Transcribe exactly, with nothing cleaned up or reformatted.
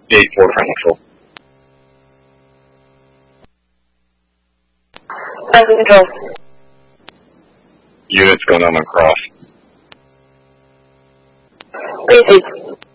eight four Financial. Thousand Control. Units going on across. Receive.